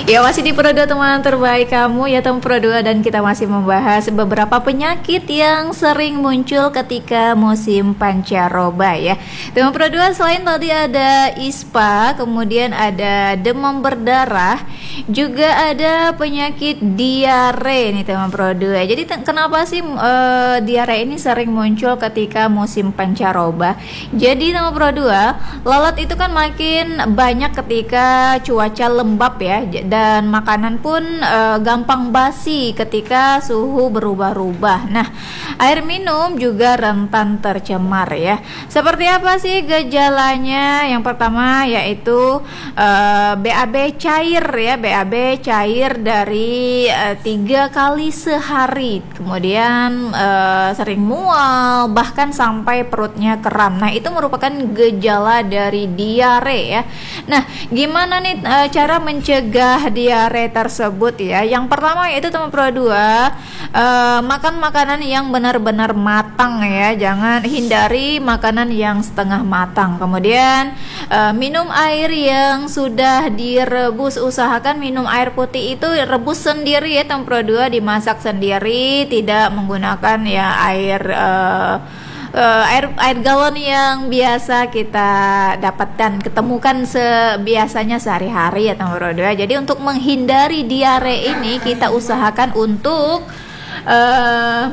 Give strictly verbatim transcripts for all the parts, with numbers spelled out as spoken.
Ya, masih di Pro dua teman terbaik kamu ya, teman Pro dua, dan kita masih membahas beberapa penyakit yang sering muncul ketika musim pancaroba ya. Teman Pro dua, selain tadi ada ispa, kemudian ada demam berdarah, juga ada penyakit diare nih teman Pro dua. Jadi te- kenapa sih uh, diare ini sering muncul ketika musim pancaroba? Jadi teman Pro dua, lalat itu kan makin banyak ketika cuaca lembab ya, dan makanan pun e, gampang basi ketika suhu berubah-ubah. Nah, air minum juga rentan tercemar ya. Seperti apa sih gejalanya? Yang pertama yaitu e, B A B cair ya, B A B cair dari e, tiga kali sehari, kemudian e, sering mual, bahkan sampai perutnya kram. Nah, itu merupakan gejala dari diare ya. Nah, gimana nih e, cara mencegah diare tersebut ya? Yang pertama yaitu teman Pro dua, uh, makan makanan yang benar-benar matang ya, jangan hindari makanan yang setengah matang. Kemudian uh, minum air yang sudah direbus, usahakan minum air putih itu rebus sendiri ya teman Pro dua, dimasak sendiri, tidak menggunakan ya air uh, Uh, air air galon yang biasa kita dapat dan ketemukan sebiasanya sehari-hari ya teman Pro dua. Jadi untuk menghindari diare ini kita usahakan untuk uh,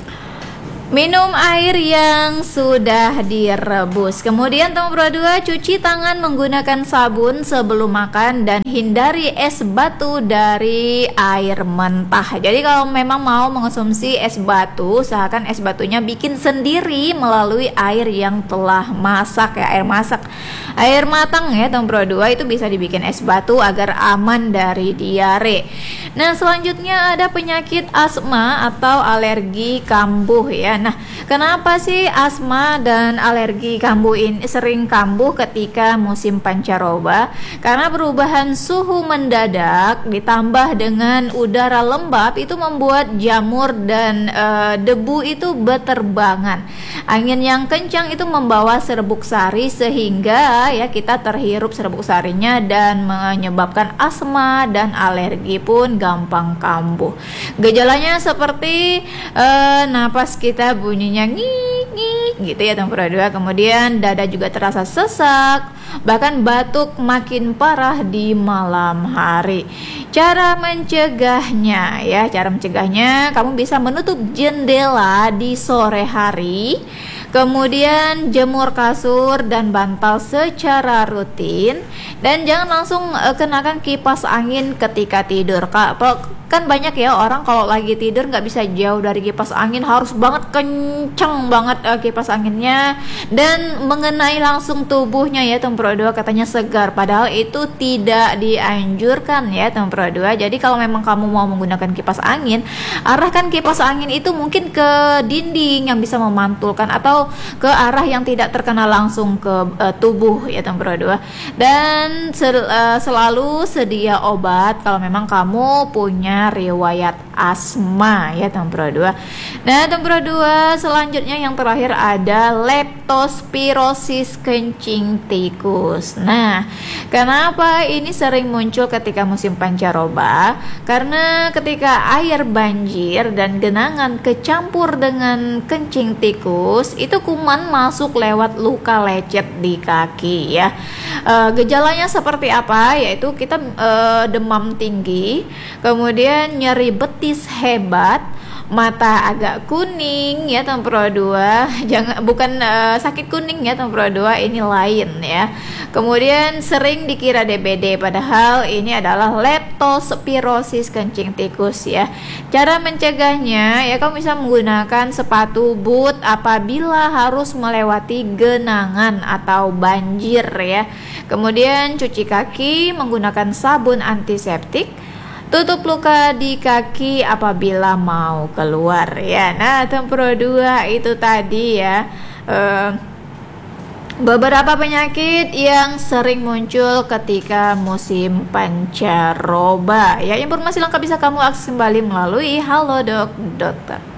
minum air yang sudah direbus. Kemudian teman Pro dua, cuci tangan menggunakan sabun sebelum makan dan hindari es batu dari air mentah. Jadi kalau memang mau mengonsumsi es batu, usahakan es batunya bikin sendiri melalui air yang telah masak ya, air masak. Air matang ya teman Pro dua, itu bisa dibikin es batu agar aman dari diare. Nah, selanjutnya ada penyakit asma atau alergi kambuh ya. Nah, kenapa sih asma dan alergi kambuh ini sering kambuh ketika musim pancaroba? Karena perubahan suhu mendadak ditambah dengan udara lembab itu membuat jamur dan e, debu itu beterbangan. Angin yang kencang itu membawa serbuk sari sehingga ya kita terhirup serbuk sarinya dan menyebabkan asma dan alergi pun gampang kambuh. Gejalanya seperti e, napas kita bunyinya ngik ngik gitu ya teman Pro dua. Kemudian dada juga terasa sesak, bahkan batuk makin parah di malam hari. Cara mencegahnya ya, cara mencegahnya kamu bisa menutup jendela di sore hari, kemudian jemur kasur dan bantal secara rutin, dan jangan langsung uh, kenakan kipas angin ketika tidur. Kak, kan banyak ya orang kalau lagi tidur nggak bisa jauh dari kipas angin, harus banget kenceng banget uh, kipas anginnya dan mengenai langsung tubuhnya ya teman Pro dua, katanya segar, padahal itu tidak dianjurkan ya teman Pro dua. Jadi kalau memang kamu mau menggunakan kipas angin, arahkan kipas angin itu mungkin ke dinding yang bisa memantulkan atau ke arah yang tidak terkena langsung ke uh, tubuh ya teman Pro dua. Dan sel, uh, selalu sedia obat kalau memang kamu punya riwayat asma ya teman Pro dua. Nah teman Pro dua, selanjutnya yang terakhir ada leptospirosis kencing tikus. Nah, kenapa ini sering muncul ketika musim pancaroba? Karena ketika air banjir dan genangan kecampur dengan kencing tikus, itu kuman masuk lewat luka lecet di kaki ya. E, gejalanya seperti apa? Yaitu kita e, demam tinggi, kemudian nyeri betis hebat, mata agak kuning ya teman Pro dua. Jangan, bukan uh, sakit kuning ya teman Pro dua, ini lain ya. Kemudian sering dikira D B D, padahal ini adalah leptospirosis kencing tikus ya. Cara mencegahnya ya, kamu bisa menggunakan sepatu boot apabila harus melewati genangan atau banjir ya. Kemudian cuci kaki menggunakan sabun antiseptik. Tutup luka di kaki apabila mau keluar ya. Nah teman Pro dua, itu tadi ya uh, beberapa penyakit yang sering muncul ketika musim pancaroba ya. Informasi lengkap bisa kamu akses kembali melalui halodoc dot com.